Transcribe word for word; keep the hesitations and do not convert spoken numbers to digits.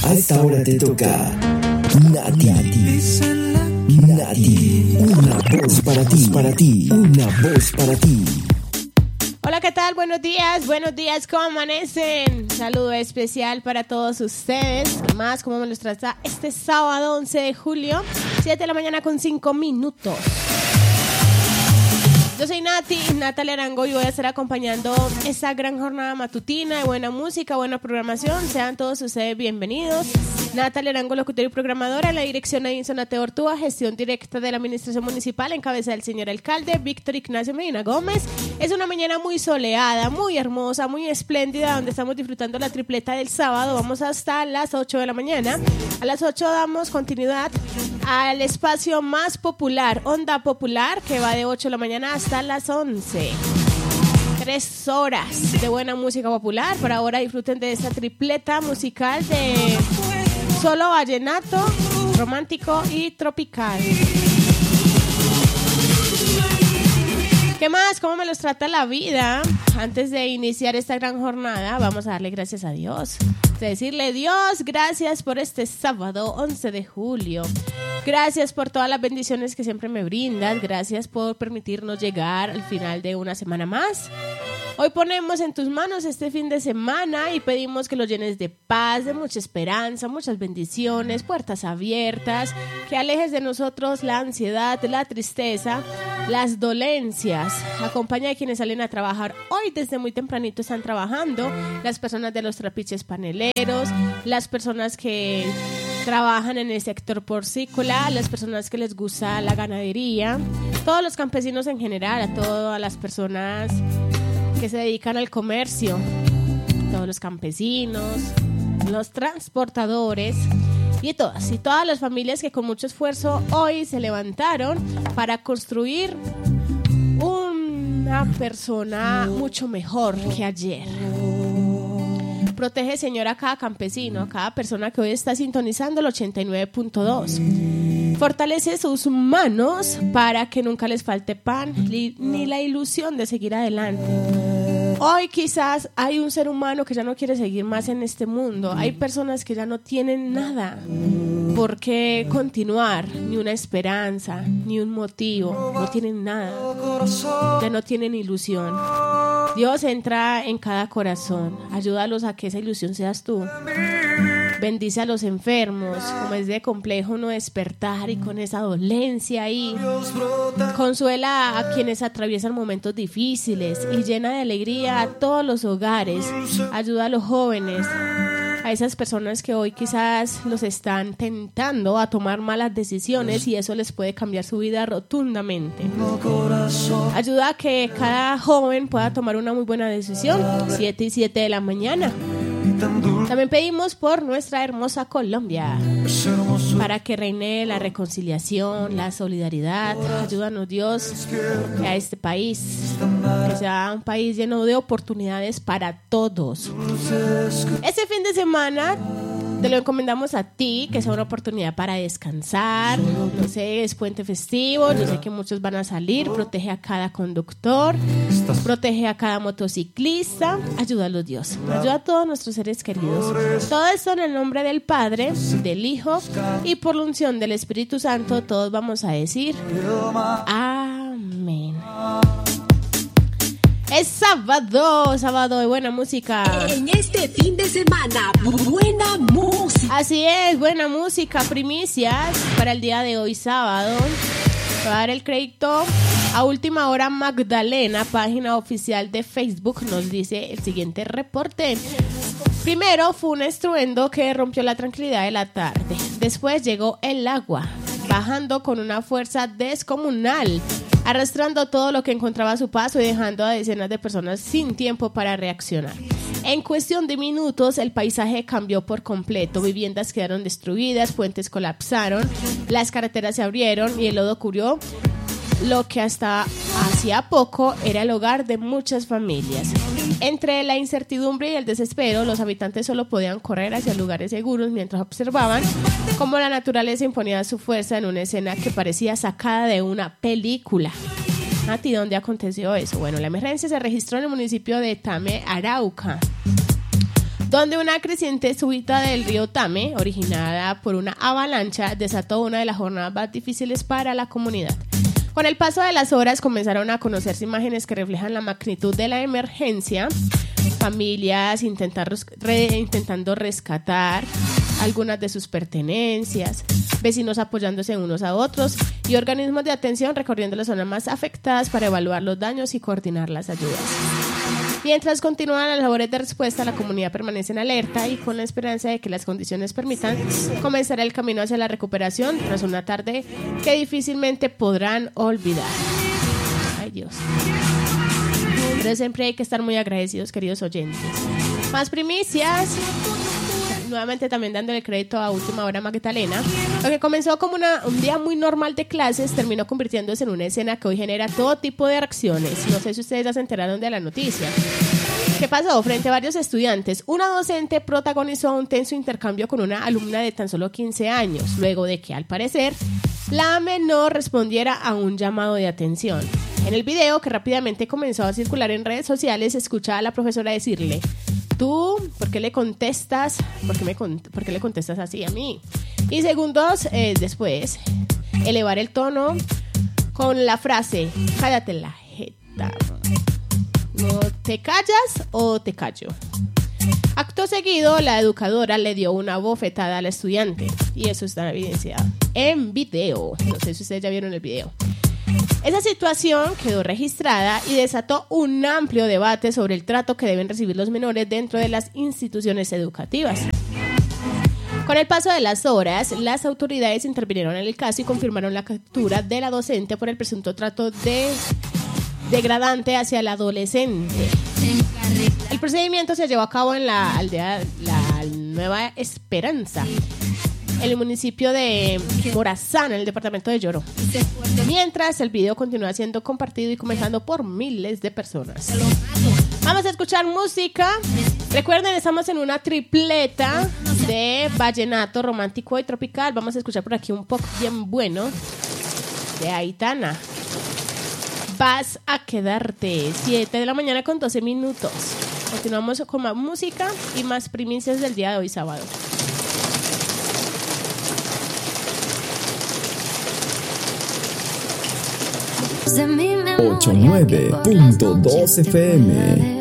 A esta hora te toca Nati. Nati, una voz para ti, para ti, una voz para ti. Hola, ¿qué tal? Buenos días, buenos días, ¿cómo amanecen? Saludo especial para todos ustedes. Además, ¿cómo me los trata este sábado once de julio? siete de la mañana con cinco minutos. Yo soy Nati, Natalia Arango, y voy a estar acompañando esta gran jornada matutina de buena música, buena programación. Sean todos ustedes bienvenidos. Natalia Arango, locutora y programadora, en la dirección de Edinson Ateo Ortúa, gestión directa de la administración municipal en cabeza del señor alcalde Víctor Ignacio Medina Gómez. Es una mañana muy soleada, muy hermosa, muy espléndida, donde estamos disfrutando la tripleta del sábado. Vamos hasta las ocho de la mañana. A las ocho damos continuidad al espacio más popular, Onda Popular, que va de ocho de la mañana hasta las once. Tres horas de buena música popular. Por ahora disfruten de esta tripleta musical de solo vallenato, romántico y tropical. ¿Qué más? ¿Cómo me los trata la vida? Antes de iniciar esta gran jornada, vamos a darle gracias a Dios. Decirle, Dios, gracias por este sábado once de julio. Gracias por todas las bendiciones que siempre me brindas. Gracias por permitirnos llegar al final de una semana más. Hoy ponemos en tus manos este fin de semana y pedimos que lo llenes de paz, de mucha esperanza, muchas bendiciones, puertas abiertas, que alejes de nosotros la ansiedad, la tristeza, las dolencias. Acompaña a quienes salen a trabajar hoy desde muy tempranito, están trabajando, las personas de los trapiches paneleros, las personas que trabajan en el sector porcícola, las personas que les gusta la ganadería, todos los campesinos en general, a todas las personas que se dedican al comercio, todos los campesinos, los transportadores y todas, y todas las familias que con mucho esfuerzo hoy se levantaron para construir una persona mucho mejor que ayer. Protege, Señor, a cada campesino, a cada persona que hoy está sintonizando el ochenta y nueve punto dos. Fortalece sus manos para que nunca les falte pan ni la ilusión de seguir adelante. Hoy quizás hay un ser humano que ya no quiere seguir más en este mundo. Hay personas que ya no tienen nada por qué continuar, ni una esperanza, ni un motivo. No tienen nada, ya no tienen ilusión. Dios entra en cada corazón. Ayúdalos a que esa ilusión seas tú. Bendice a los enfermos, como es de complejo no despertar y con esa dolencia ahí. Consuela a quienes atraviesan momentos difíciles y llena de alegría a todos los hogares. Ayuda a los jóvenes, a esas personas que hoy quizás los están tentando a tomar malas decisiones y eso les puede cambiar su vida rotundamente. Ayuda a que cada joven pueda tomar una muy buena decisión. siete y siete de la mañana. También pedimos por nuestra hermosa Colombia, para que reine la reconciliación, la solidaridad. Ayúdanos, Dios, a este país, que sea un país lleno de oportunidades para todos. Este fin de semana te lo encomendamos a ti, que sea una oportunidad para descansar. No sé, es puente festivo, yo sé que muchos van a salir. Protege a cada conductor, protege a cada motociclista. Ayúdalos, Dios, ayuda a todos nuestros seres queridos. Todo esto en el nombre del Padre, del Hijo y por la unción del Espíritu Santo. Todos vamos a decir amén. Es sábado, sábado de buena música. En este fin de semana, buena música. Así es, buena música, primicias para el día de hoy, sábado. Voy a dar el crédito a Última Hora Magdalena, página oficial de Facebook. Nos dice el siguiente reporte. Primero fue un estruendo que rompió la tranquilidad de la tarde. Después llegó el agua, bajando con una fuerza descomunal, arrastrando todo lo que encontraba a su paso y dejando a decenas de personas sin tiempo para reaccionar. En cuestión de minutos, el paisaje cambió por completo. Viviendas quedaron destruidas, puentes colapsaron, las carreteras se abrieron y el lodo cubrió lo que hasta hacía poco era el hogar de muchas familias. Entre la incertidumbre y el desespero, los habitantes solo podían correr hacia lugares seguros mientras observaban cómo la naturaleza imponía su fuerza en una escena que parecía sacada de una película. ¿A ti dónde aconteció eso? Bueno, la emergencia se registró en el municipio de Tame, Arauca, donde una creciente súbita del río Tame, originada por una avalancha, desató una de las jornadas más difíciles para la comunidad. Con el paso de las horas comenzaron a conocerse imágenes que reflejan la magnitud de la emergencia, familias intentar, re, intentando rescatar algunas de sus pertenencias, vecinos apoyándose unos a otros y organismos de atención recorriendo las zonas más afectadas para evaluar los daños y coordinar las ayudas. Mientras continúan las labores de respuesta, la comunidad permanece en alerta y con la esperanza de que las condiciones permitan comenzar el camino hacia la recuperación tras una tarde que difícilmente podrán olvidar. Ay, Dios. Pero siempre hay que estar muy agradecidos, queridos oyentes. Más primicias. Nuevamente también dándole crédito a Última Hora Magdalena. Lo que comenzó como una, un día muy normal de clases terminó convirtiéndose en una escena que hoy genera todo tipo de reacciones. No sé si ustedes ya se enteraron de la noticia. ¿Qué pasó? Frente a varios estudiantes, una docente protagonizó un tenso intercambio con una alumna de tan solo quince años, luego de que, al parecer, la menor respondiera a un llamado de atención. En el video, que rápidamente comenzó a circular en redes sociales, se escucha a la profesora decirle: ¿tú por qué le contestas? ¿Por qué, me con- ¿Por qué le contestas así a mí? Y segundos eh, después, elevar el tono con la frase: cállate la jeta. ¿No te callas o te callo? Acto seguido, la educadora le dio una bofetada al estudiante. Y eso está evidenciado en video. No sé si ustedes ya vieron el video. Esa situación quedó registrada y desató un amplio debate sobre el trato que deben recibir los menores dentro de las instituciones educativas. Con el paso de las horas, las autoridades intervinieron en el caso y confirmaron la captura de la docente por el presunto trato de degradante hacia el adolescente. El procedimiento se llevó a cabo en la aldea La Nueva Esperanza, en el municipio de Morazán, en el departamento de Lloró. Mientras, el video continúa siendo compartido y comentado por miles de personas. Vamos a escuchar música. Recuerden, estamos en una tripleta de vallenato romántico y tropical. Vamos a escuchar por aquí un pop bien bueno de Aitana. Vas a quedarte. siete de la mañana con doce minutos. Continuamos con más música y más primicias del día de hoy, sábado. ochenta y nueve punto dos F M.